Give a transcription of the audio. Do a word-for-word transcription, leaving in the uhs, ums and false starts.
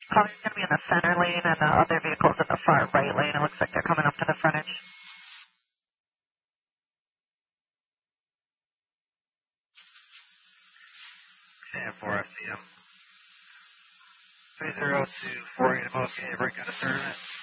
Car's going to be in the center lane, and the other vehicle's in the far right lane. It looks like they're coming up to the frontage. And four F C M. three zero two four eight above, can you break out a tournament?